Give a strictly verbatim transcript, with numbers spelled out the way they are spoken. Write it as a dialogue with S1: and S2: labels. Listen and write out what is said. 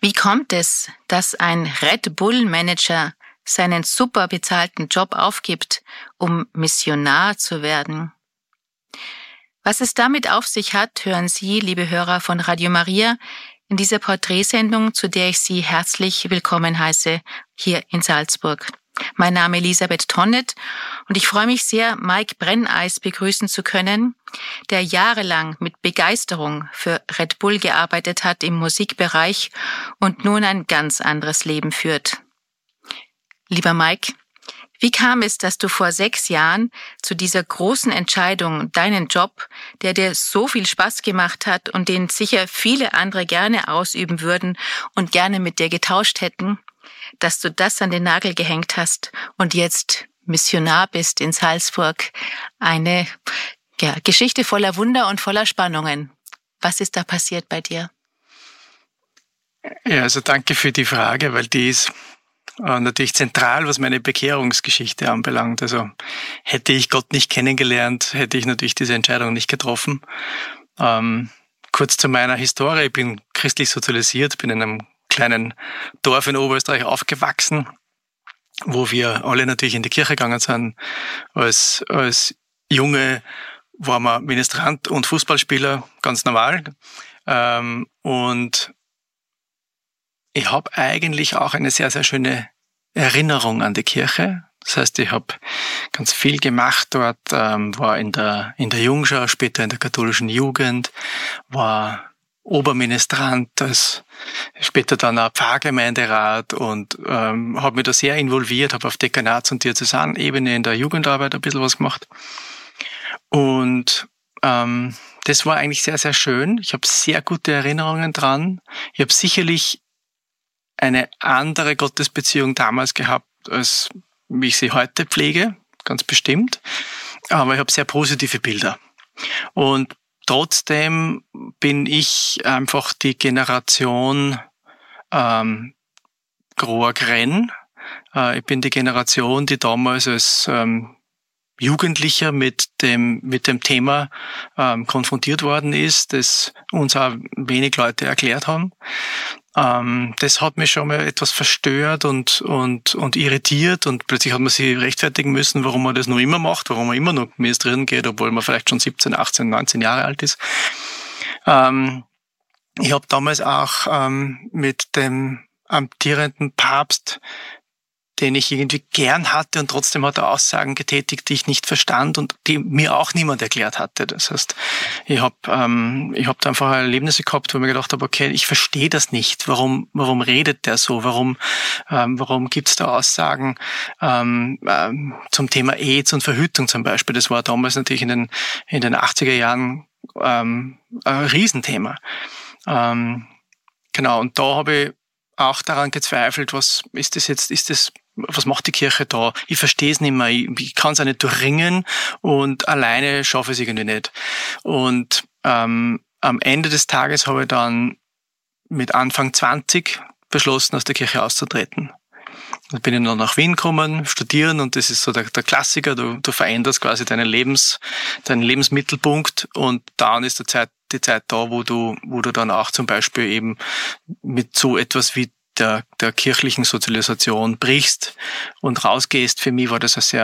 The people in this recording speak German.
S1: Wie kommt es, dass ein Red Bull-Manager seinen super bezahlten Job aufgibt, um Missionar zu werden? Was es damit auf sich hat, hören Sie, liebe Hörer von Radio Maria, in dieser Porträtsendung, zu der ich Sie herzlich willkommen heiße, hier in Salzburg. Mein Name ist Elisabeth Tonnet und ich freue mich sehr, Mike Brenneis begrüßen zu können, der jahrelang mit Begeisterung für Red Bull gearbeitet hat im Musikbereich und nun ein ganz anderes Leben führt. Lieber Mike, wie kam es, dass du vor sechs Jahren zu dieser großen Entscheidung, deinen Job, der dir so viel Spaß gemacht hat und den sicher viele andere gerne ausüben würden und gerne mit dir getauscht hätten, dass du das an den Nagel gehängt hast und jetzt Missionar bist in Salzburg? Eine ja, Geschichte voller Wunder und voller Spannungen. Was ist da passiert bei dir?
S2: Ja, also danke für die Frage, weil die ist äh, natürlich zentral, was meine Bekehrungsgeschichte anbelangt. Also hätte ich Gott nicht kennengelernt, hätte ich natürlich diese Entscheidung nicht getroffen. Ähm, kurz zu meiner Historie. Ich bin christlich sozialisiert, bin in einem kleinen Dorf in Oberösterreich aufgewachsen, wo wir alle natürlich in die Kirche gegangen sind. Als, als Junge war man Ministrant und Fußballspieler, ganz normal. Ähm, und ich habe eigentlich auch eine sehr, sehr schöne Erinnerung an die Kirche. Das heißt, ich habe ganz viel gemacht dort, ähm, war in der, in der Jungschau, später in der katholischen Jugend, war Oberministrant, als später dann auch Pfarrgemeinderat und ähm, habe mich da sehr involviert, habe auf Dekanats- und Diözesanebene in der Jugendarbeit ein bisschen was gemacht. Und ähm, das war eigentlich sehr, sehr schön. Ich habe sehr gute Erinnerungen dran. Ich habe sicherlich eine andere Gottesbeziehung damals gehabt, als wie ich sie heute pflege, ganz bestimmt. Aber ich habe sehr positive Bilder. Und trotzdem bin ich einfach die Generation ähm, Groa-Grenn. Äh, ich bin die Generation, die damals als ähm, Jugendlicher mit dem mit dem Thema ähm, konfrontiert worden ist, das uns auch wenig Leute erklärt haben. Ähm, das hat mich schon mal etwas verstört und und und irritiert und plötzlich hat man sich rechtfertigen müssen, warum man das noch immer macht, warum man immer noch ministrieren geht, obwohl man vielleicht schon siebzehn, achtzehn, neunzehn Jahre alt ist. Ähm, ich habe damals auch ähm, mit dem amtierenden Papst, den ich irgendwie gern hatte und trotzdem hat er Aussagen getätigt, die ich nicht verstand und die mir auch niemand erklärt hatte. Das heißt, ich habe ähm, ich habe da einfach Erlebnisse gehabt, wo ich mir gedacht habe, okay, ich verstehe das nicht. Warum warum redet der so? Warum ähm, warum gibt's da Aussagen ähm, ähm, zum Thema AIDS und Verhütung zum Beispiel? Das war damals natürlich in den in den achtziger Jahren ähm, ein Riesenthema. Ähm, genau, und da habe ich auch daran gezweifelt, was ist das jetzt, ist das, was macht die Kirche da? Ich verstehe es nicht mehr, ich, ich kann es auch nicht durchringen und alleine schaffe ich es irgendwie nicht. Und ähm, am Ende des Tages habe ich dann mit Anfang zwanzig beschlossen, aus der Kirche auszutreten. Dann bin ich dann nach Wien gekommen, studieren und das ist so der, der Klassiker, du, du veränderst quasi deinen Lebens, deinen Lebensmittelpunkt und dann ist die Zeit, die Zeit da, wo du, wo du dann auch zum Beispiel eben mit so etwas wie der, der kirchlichen Sozialisation brichst und rausgehst. Für mich war das eine sehr